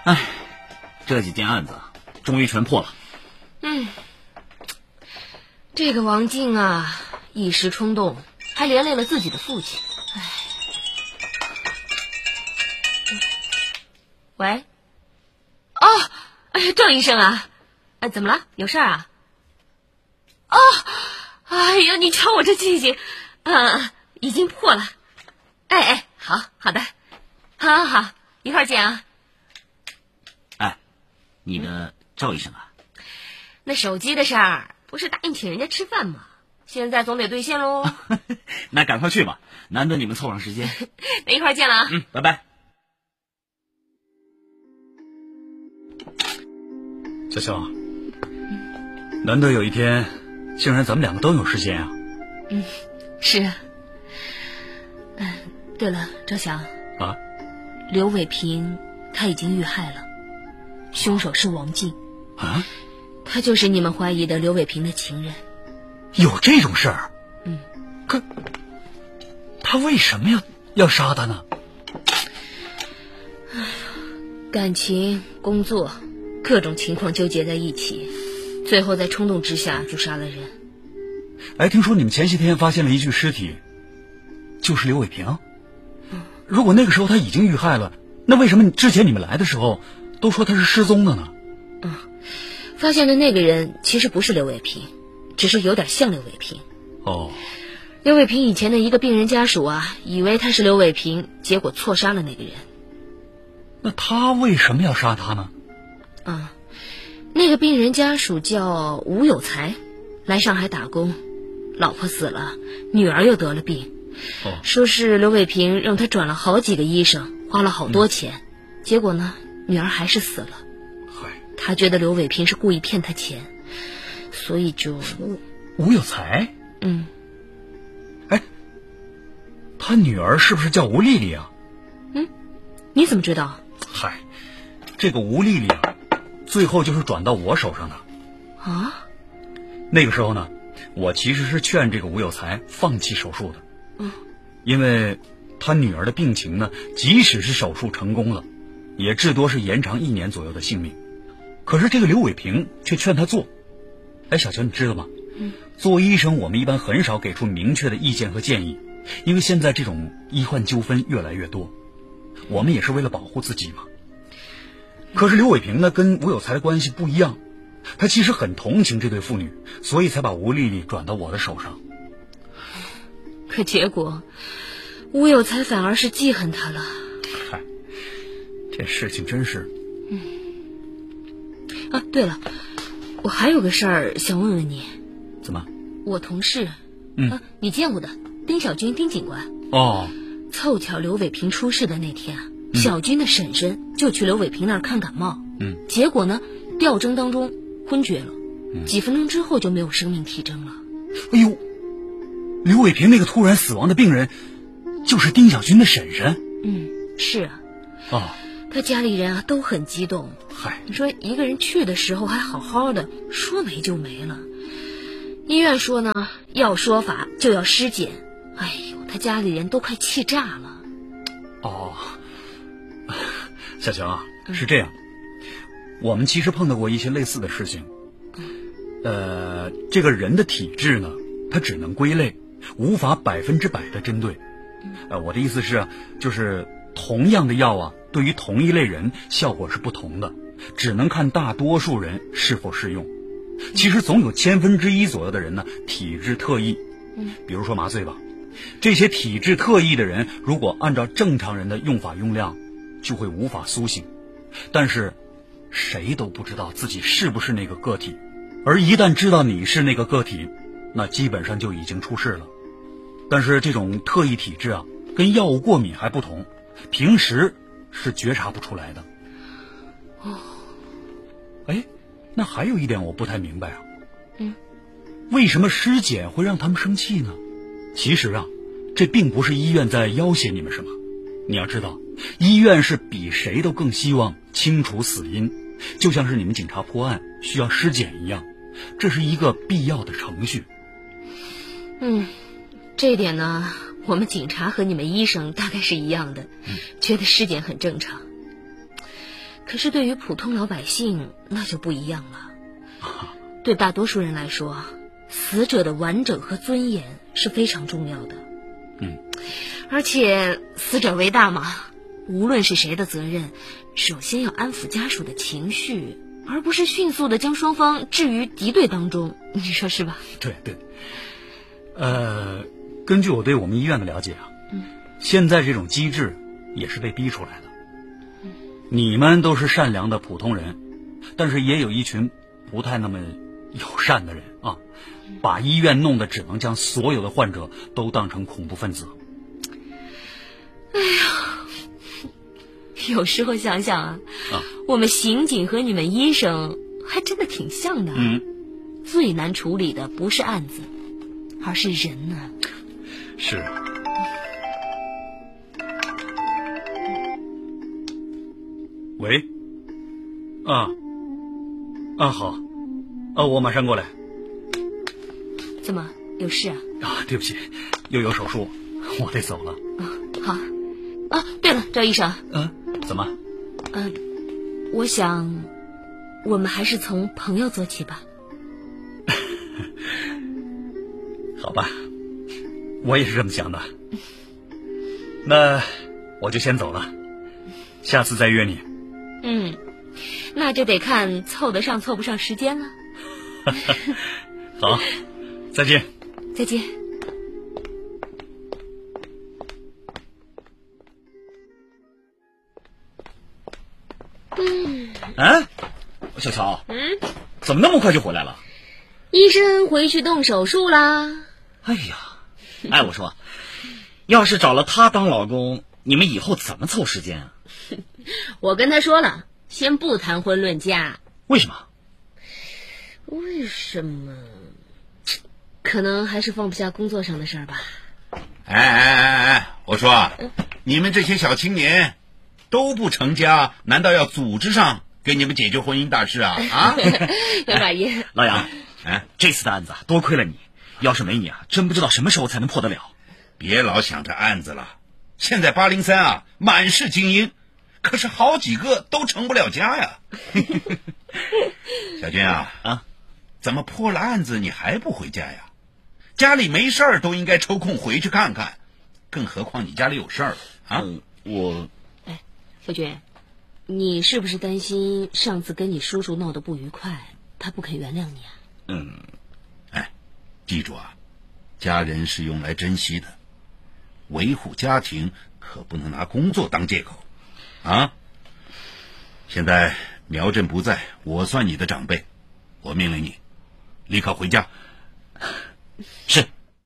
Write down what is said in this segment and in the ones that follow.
唉，这几件案子终于全破了。 这个王静啊，一时冲动，还连累了自己的父亲。喂，郑医生啊，怎么了？有事儿啊？哎呀，你瞧我这记性，已经破了。好的，好，一会儿见啊。 你的赵医生啊， 那手机的事儿不是答应请人家吃饭吗？现在总得兑现喽。 那赶快去吧，难得你们凑上时间。 那一会儿见了啊。 拜拜。 小乔，难得有一天，竟然咱们两个都有时间啊。 是啊。对了，赵翔啊， 刘伟平他已经遇害了，凶手是王静啊， 他就是你们怀疑的刘伟平的情人。 有这种事儿？可他为什么要杀他呢？ 感情、工作，各种情况纠结在一起，最后在冲动之下就杀了人。 听说你们前些天发现了一具尸体，就是刘伟平。如果那个时候他已经遇害了，那为什么之前你们来的时候都说他是失踪的呢？ 发现的那个人其实不是刘伟平，只是有点像刘伟平。刘伟平以前的一个病人家属啊，以为他是刘伟平，结果错杀了那个人。 那他为什么要杀他呢？ 那个病人家属叫吴有才，来上海打工，老婆死了，女儿又得了病。说是刘伟平让他转了好几个医生，花了好多钱，结果呢，女儿还是死了。他觉得刘伟平是故意骗他钱，所以就吴有才。他女儿是不是叫吴丽丽啊？ 你怎么知道？ 这个吴丽丽啊，最后就是转到我手上的。那个时候呢，我其实是劝这个吴有才放弃手术的。因为他女儿的病情呢，即使是手术成功了，也至多是延长1年左右的性命。可是这个刘伟平却劝他做。小乔，你知道吗？做医生我们一般很少给出明确的意见和建议，因为现在这种医患纠纷越来越多，我们也是为了保护自己嘛。可是刘伟平呢，跟吴有才的关系不一样，他其实很同情这对父女，所以才把吴丽丽转到我的手上。 可结果吴有才反而是记恨他了。 这事情真是…… 对了，我还有个事儿想问问你。 怎么？ 我同事，你见过的丁小军，丁警官。凑巧刘伟平出事的那天小军的婶婶就去刘伟平那儿看感冒，结果呢，吊针当中昏厥了，几分钟之后就没有生命体征了。 刘伟平那个突然死亡的病人，就是丁小军的婶婶。 是啊。他家里人都很激动。你说一个人去的时候还好好的，说没就没了。医院说呢，要说法就要尸检。他家里人都快气炸了。 小乔是这样，我们其实碰到过一些类似的事情。这个人的体质呢，它只能归类，无法100%的针对。我的意思是就是同样的药啊，对于同一类人效果是不同的，只能看大多数人是否适用。其实总有1/1000左右的人呢，体质特异。比如说麻醉吧，这些体质特异的人，如果按照正常人的用法用量，就会无法苏醒。但是谁都不知道自己是不是那个个体，而一旦知道你是那个个体，那基本上就已经出事了。但是这种特异体质啊，跟药物过敏还不同，平时是觉察不出来的。那还有一点我不太明白啊。为什么尸检会让他们生气呢？其实啊，这并不是医院在要挟你们什么。你要知道，医院是比谁都更希望清除死因，就像是你们警察破案需要尸检一样，这是一个必要的程序。 这一点呢，我们警察和你们医生大概是一样的，觉得尸检很正常。 可是对于普通老百姓那就不一样了。对大多数人来说，死者的完整和尊严是非常重要的。而且死者为大嘛，无论是谁的责任，首先要安抚家属的情绪，而不是迅速的将双方置于敌对当中，你说是吧？ 对。根据我对我们医院的了解啊，现在这种机制也是被逼出来的。你们都是善良的普通人，但是也有一群不太那么友善的人啊，把医院弄得只能将所有的患者都当成恐怖分子。 哎呀，有时候想想啊，我们刑警和你们医生还真的挺像的。最难处理的不是案子，而是人呢。 是。喂。好。我马上过来。 怎么，有事啊？ 对不起，又有手术，我得走了。 好。对了，赵医生。 怎么？ 我想我们还是从朋友做起吧。 好吧，我也是这么想的。那我就先走了，下次再约你。 那就得看凑得上凑不上时间了。 好，再见。 再见。 小乔，怎么那么快就回来了？ 医生回去动手术啦。 哎呀，我说，要是找了他当老公，你们以后怎么凑时间啊？ 我跟他说了，先不谈婚论嫁。 为什么？ 可能还是放不下工作上的事儿吧。 我说，你们这些小青年都不成家，难道要组织上给你们解决婚姻大事啊？ 杨大爷， 老杨，这次的案子多亏了你，要是没你啊，真不知道什么时候才能破得了。 别老想着案子了，现在803啊，满是精英，可是好几个都成不了家呀。小军啊，怎么破了案子你还不回家呀？家里没事儿都应该抽空回去看看，更何况你家里有事儿啊。 小军，你是不是担心上次跟你叔叔闹得不愉快，他不肯原谅你啊？ 记住啊，家人是用来珍惜的，维护家庭可不能拿工作当借口啊。现在苗振不在，我算你的长辈，我命令你立刻回家。 是。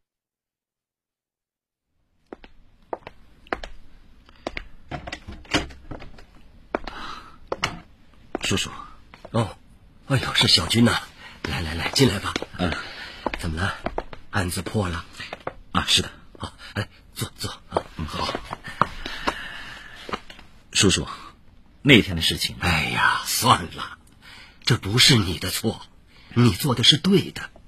叔叔。哎呦，是小军呐！来，进来吧。怎么了？案子破了？ 是的。 好，坐。 好。叔叔，那天的事情， 哎呀，算了，这不是你的错，你做的是对的。